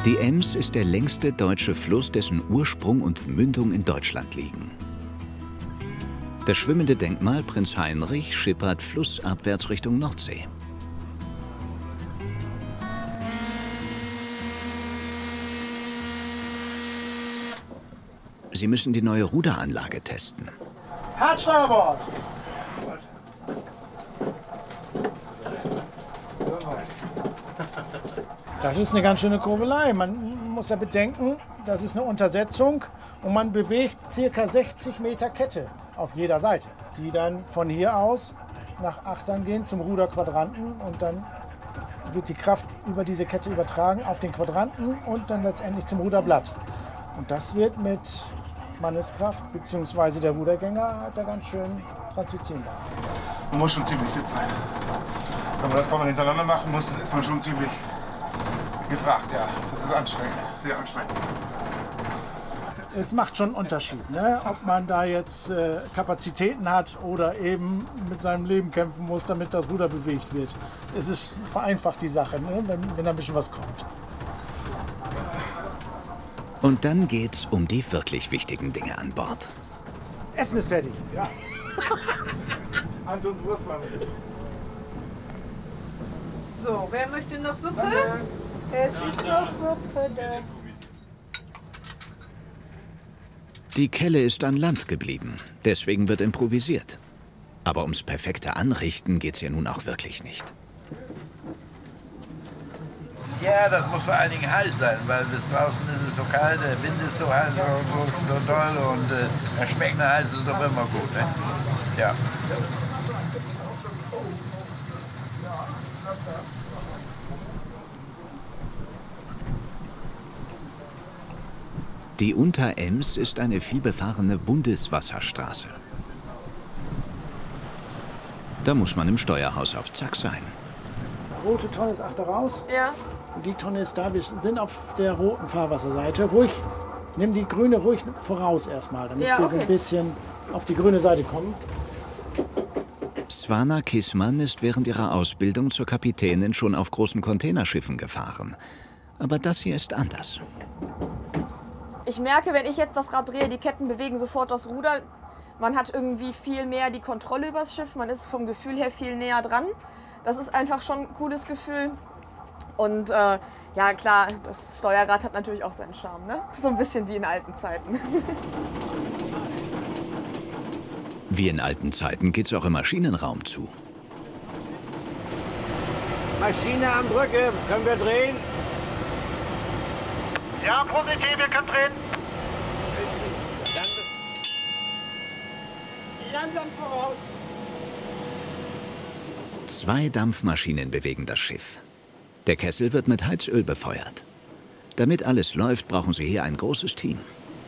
Die Ems ist der längste deutsche Fluss, dessen Ursprung und Mündung in Deutschland liegen. Das schwimmende Denkmal Prinz Heinrich schippert flussabwärts Richtung Nordsee. Sie müssen die neue Ruderanlage testen. Herzsteuerbord! Das ist eine ganz schöne Kurbelei. Man muss ja bedenken, das ist eine Untersetzung und man bewegt ca. 60 Meter Kette auf jeder Seite, die dann von hier aus nach Achtern gehen zum Ruderquadranten und dann wird die Kraft über diese Kette übertragen auf den Quadranten und dann letztendlich zum Ruderblatt. Und das wird mit Manneskraft bzw. der Rudergänger da ganz schön transitieren. Man muss schon ziemlich fit sein. Wenn man das paar Mal hintereinander machen muss, dann ist man schon ziemlich gefragt, ja. Das ist anstrengend, sehr anstrengend. Es macht schon einen Unterschied, ne? Ob man da jetzt Kapazitäten hat oder eben mit seinem Leben kämpfen muss, damit das Ruder bewegt wird. Es ist vereinfacht die Sache, ne? Wenn da ein bisschen was kommt. Und dann geht's um die wirklich wichtigen Dinge an Bord. Essen ist fertig. Ja. Antons Wurstwaffe. So, wer möchte noch Suppe? Es ist noch Suppe da. Die Kelle ist an Land geblieben, deswegen wird improvisiert. Aber ums perfekte Anrichten geht's ja nun auch wirklich nicht. Ja, das muss vor allen Dingen heiß sein, weil bis draußen ist es so kalt, der Wind ist so heiß und so doll und das Schmecken heiß ist doch immer gut. Ne? Ja. Die Unterems ist eine vielbefahrene Bundeswasserstraße. Da muss man im Steuerhaus auf Zack sein. Die rote Tonne ist achter raus. Ja. Und die Tonne ist da. Wir sind auf der roten Fahrwasserseite. Ruhig, nimm die grüne ruhig voraus erstmal, damit wir so ein bisschen auf die grüne Seite kommen. Svana Kissmann ist während ihrer Ausbildung zur Kapitänin schon auf großen Containerschiffen gefahren. Aber das hier ist anders. Ich merke, wenn ich jetzt das Rad drehe, die Ketten bewegen sofort das Ruder. Man hat irgendwie viel mehr die Kontrolle über das Schiff. Man ist vom Gefühl her viel näher dran. Das ist einfach schon ein cooles Gefühl. Und ja klar, das Steuerrad hat natürlich auch seinen Charme, ne? So ein bisschen wie in alten Zeiten. Wie in alten Zeiten geht's auch im Maschinenraum zu. Maschine am Brücke, können wir drehen? Ja, positiv, wir können drehen. Langsam voraus. 2 Dampfmaschinen bewegen das Schiff. Der Kessel wird mit Heizöl befeuert. Damit alles läuft, brauchen sie hier ein großes Team.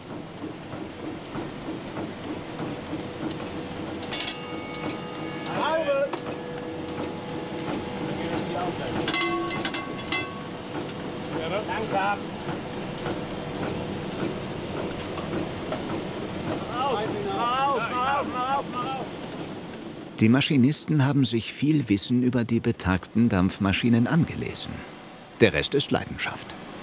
Langsam. Die Maschinisten haben sich viel Wissen über die betagten Dampfmaschinen angelesen. Der Rest ist Leidenschaft.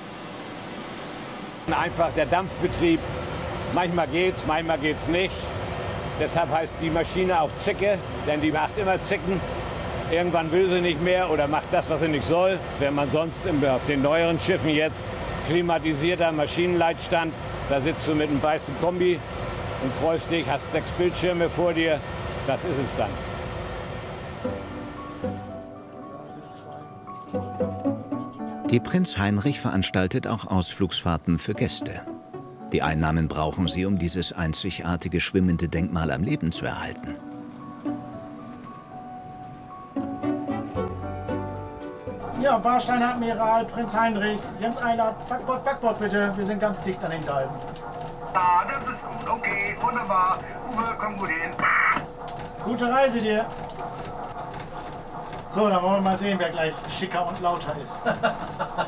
Einfach der Dampfbetrieb. Manchmal geht's nicht. Deshalb heißt die Maschine auch Zicke, denn die macht immer Zicken. Irgendwann will sie nicht mehr oder macht das, was sie nicht soll. Wenn man sonst auf den neueren Schiffen jetzt klimatisierter Maschinenleitstand, da sitzt du mit einem weißen Kombi und freust dich, hast 6 Bildschirme vor dir. Das ist es dann. Die Prinz Heinrich veranstaltet auch Ausflugsfahrten für Gäste. Die Einnahmen brauchen sie, um dieses einzigartige schwimmende Denkmal am Leben zu erhalten. Ja, Warsteiner-Admiral, Prinz Heinrich, Jens Eilert, Backbord bitte. Wir sind ganz dicht an den Galgen. Ah, das ist gut, okay, wunderbar. Uwe, komm gut hin. Gute Reise dir. So, dann wollen wir mal sehen, wer gleich schicker und lauter ist.